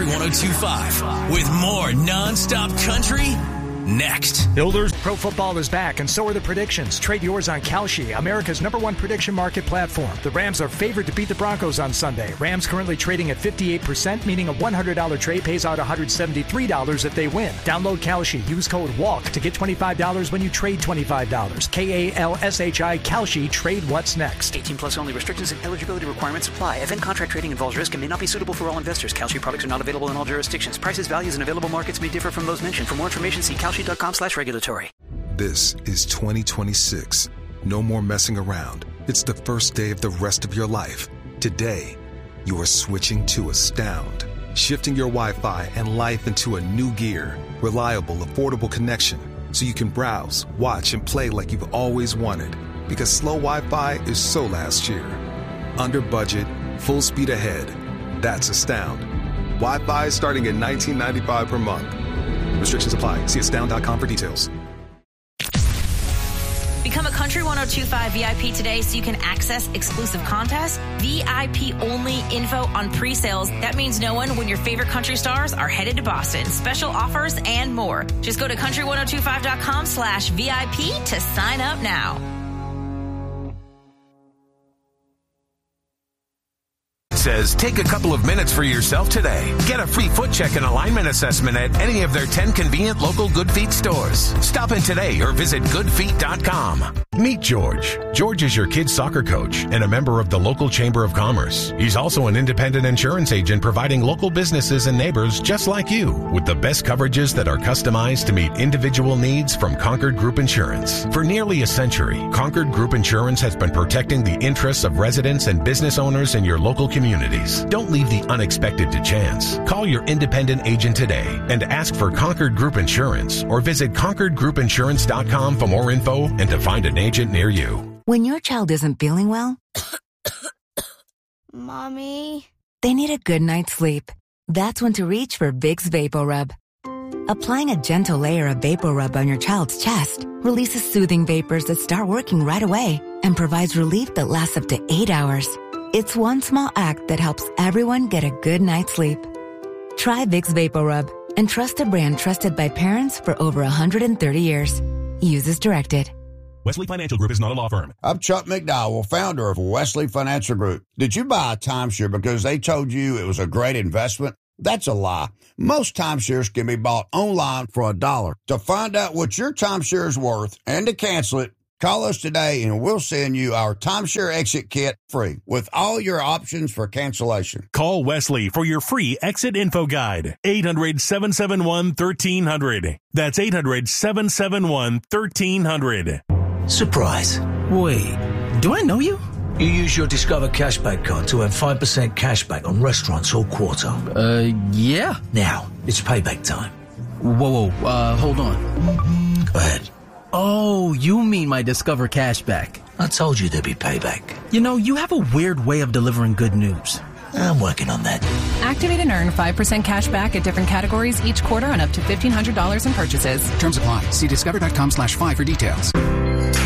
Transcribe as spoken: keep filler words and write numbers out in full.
Country one oh two point five with more nonstop country next. Builders Pro Football is back, and so are the predictions. Trade yours on Kalshi, America's number one prediction market platform. The Rams are favored to beat the Broncos on Sunday. Rams currently trading at fifty-eight percent, meaning a one hundred dollars trade pays out one hundred seventy-three dollars if they win. Download Kalshi. Use code WALK to get twenty-five dollars when you trade twenty-five dollars. K A L S H I, Kalshi. Trade what's next. eighteen plus only. Restrictions and eligibility requirements apply. Event contract trading involves risk and may not be suitable for all investors. Kalshi products are not available in all jurisdictions. Prices, values, and available markets may differ from those mentioned. For more information, see kalshi.com slash regulatory. This is twenty twenty-six. No more messing around. It's the first day of the rest of your life. Today, you are switching to Astound. Shifting your Wi-Fi and life into a new gear. Reliable, affordable connection. So you can browse, watch, and play like you've always wanted. Because slow Wi-Fi is so last year. Under budget, full speed ahead. That's Astound. Wi-Fi starting at nineteen ninety-five per month. Restrictions apply. See astound dot com for details. Become a Country one oh two point five V I P today so you can access exclusive contests, V I P only info on pre-sales. That means knowing when your favorite country stars are headed to Boston, special offers, and more. Just go to country one oh two five dot com slash V I P to sign up now. Says take a couple of minutes for yourself today. Get a free foot check and alignment assessment at any of their ten convenient local Good Feet stores. Stop in today or visit good feet dot com. Meet George. George is your kid's soccer coach and a member of the local Chamber of Commerce. He's also an independent insurance agent providing local businesses and neighbors just like you with the best coverages that are customized to meet individual needs from Concord Group Insurance. For nearly a century, Concord Group Insurance has been protecting the interests of residents and business owners in your local community. Don't leave the unexpected to chance. Call your independent agent today and ask for Concord Group Insurance or visit concord group insurance dot com for more info and to find an agent near you. When your child isn't feeling well, Mommy, they need a good night's sleep. That's when to reach for Vicks VapoRub. Applying a gentle layer of VapoRub on your child's chest releases soothing vapors that start working right away and provides relief that lasts up to eight hours. It's one small act that helps everyone get a good night's sleep. Try Vicks VapoRub and trust a brand trusted by parents for over one hundred thirty years. Use as directed. Wesley Financial Group is not a law firm. I'm Chuck McDowell, founder of Wesley Financial Group. Did you buy a timeshare because they told you it was a great investment? That's a lie. Most timeshares can be bought online for a dollar. To find out what your timeshare is worth and to cancel it, call us today and we'll send you our timeshare exit kit free with all your options for cancellation. Call Wesley for your free exit info guide. eight hundred, seven seven one, one three zero zero. That's eight hundred, seven seven one, one three zero zero. Surprise. Wait, do I know you? You use your Discover Cashback card to earn five percent cashback on restaurants all quarter. Uh, yeah. Now, it's payback time. Whoa, whoa, uh, hold on. Go ahead. Oh, you mean my Discover Cashback. I told you there'd be payback. You know, you have a weird way of delivering good news. I'm working on that. Activate and earn five percent cash back at different categories each quarter on up to fifteen hundred dollars in purchases. Terms apply. See discover dot com slash five for details.